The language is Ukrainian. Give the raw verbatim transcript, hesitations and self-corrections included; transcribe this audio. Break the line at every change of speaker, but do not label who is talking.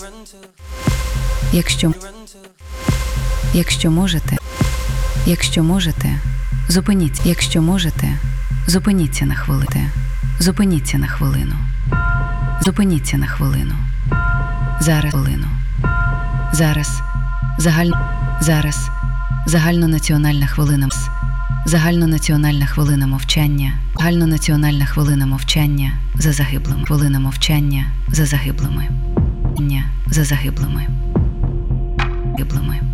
Якщо, якщо можете, якщо можете, зупиніться. Якщо можете, зупиніться на хвилину. Зупиніться на хвилину. Зупиніться на хвилину. Зараз хвилину. Зараз загально зараз загальнонаціональна хвилина. Загальнонаціональна хвилина мовчання. Загальнонаціональна хвилина мовчання за загиблими. Хвилина мовчання за загиблими. За загиблими. Загиблими.